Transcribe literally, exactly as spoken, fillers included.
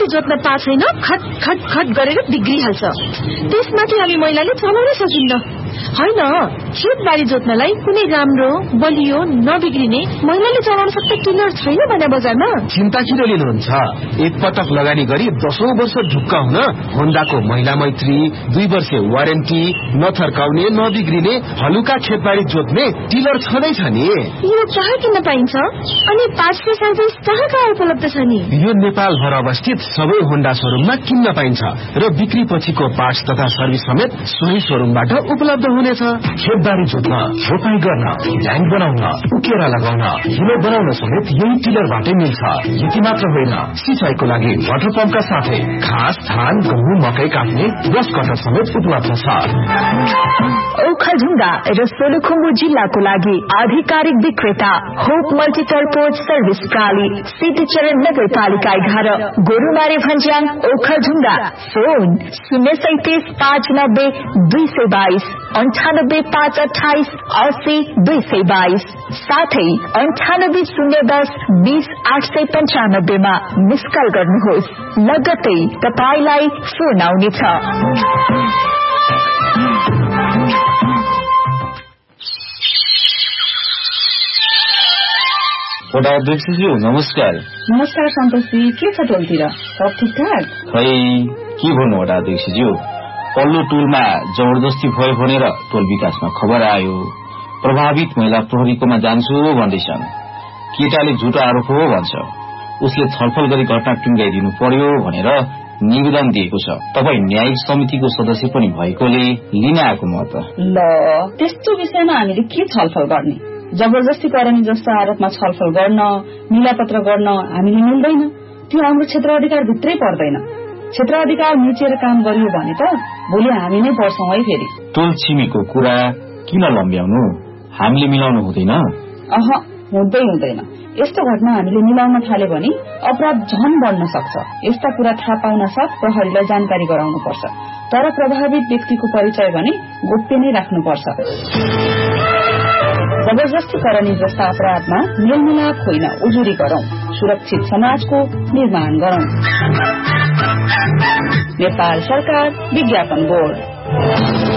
जोत्न पाएको छैन खट खट खट गरेर बिग्रिहाल्छ। त्यसमाथि हामी महिलाले चलाउन सकिन्न। होइन, खेतबारी जोत्नलाई कुनै राम्रो बलियो नबिग्रिने महिलाले चलाउन सक्ने टिलर छैन भने बजारमा। चिन्ता किन लिनुहुन्छ? एकपटक लगानी गरी दशौं वर्ष ढुक्क हुन होन्डाको महिला मैत्री दुई वर्ष वारेन्टी, नथर्काउने नबिग्रिने हलुका खेतबारी जोत्ने टिलर छँदैछ नि। यो कहाँ किन्न पाइन्छ अनि पार्ट्सको सर्भिस कहाँ कहाँ उपलब्ध छ नि? यो नेपाल भर अवस्थित सबै होन्डा शोरूममा किन्न पाइन्छ र बिक्री पछिको पार्ट्स तथा सर्भिस समेत सोही शोरूमबाट उपलब्ध हुनेछ। खेतबारी जोत्न, रोपाई गर्न, ढ्याङ बनाउन, उकेरा लगाउन, हिलो बनाउन समेत यही टिलरबाटै मिल्छ। यति मात्र होइन, सिंचाईको लागि वाटर पम्पका साथै घाँस, धान, गहुँ, मकै काट्ने ब्रस कटर समेत उपलब्ध छ। ओखलढुङ्गा र सोलुखुम्बु जिल्लाको लागि आधिकारिक विक्रेता होप मल्टिपर्पोज सर्भिस प्राली, सिद्धिचरण नगरपालिका एघार, गोरुमारे भन्ज्याङ, ओखलढुङ्गा। फोन शून्य सैतिस पाँच नब्बे दुई सय बाइस, अन्ठानब्बे पाँच अठाइस अस्सी दुई सय बाइस, साथै अन्ठानब्बे शून्य दस बीस आठ सय पन्चानब्बेमा मिस कल गर्नुहोस्। लगत्तै तपाईलाई फोन आउनेछ। वडा अध्यक्षज्यू नमस्कार। नमस्कार सन्तोषजी, के छ टोलतिर? सब ठिकठाक? खै के भन्नु वडा अध्यक्षज्यू, पल्लो टोलमा जबरजस्ती भयो भनेर टोल विकासमा खबर आयो। प्रभावित महिला प्रहरीकोमा जान्छु भन्दैछन्। केटाले झुटो आरोप हो भन्छ, उसले छलफल गरी घटना टुङ्गाइदिनु पर्यो भनेर निवेदन दिएको छ। तपाईँ न्यायिक समितिको सदस्य पनि भएकोले लिन आएको म त। ल, त्यस्तो विषयमा हामीले के छलफल गर्ने? जबरजस्ती करनी जस्तो आरोपमा छलफल गर्न, मिलापत्र गर्न हामीले मिल्दैन। त्यो हाम्रो क्षेत्र अधिकार भित्रै पर्दैन। क्षेत्र अधिकार मिचेर काम गरियो भने त भोलि हामी नै पर्छौं है फेरि। टोल छिमेको कुरा किन लम्ब्याउनु? हामीले मिलाउनु हुँदैन? अह, हुँदै हुँदैन। यस्तो घटना हामीले मिलाउन थाल्यो भने अपराध झन बढ्न सक्छ। यस्ता कुरा थाहा पाउन साथ प्रहरीलाई जानकारी गराउनु पर्छ। तर प्रभावित व्यक्तिको परिचय भने गोप्य नै राख्नुपर्छ। जबरजस्ती करनी जस्ता अपराधमा मेलमिलाप होइन, उजुरी गरौं। सुरक्षित समाजको निर्माण गरौं। नेपाल सरकार विज्ञापन बोर्ड।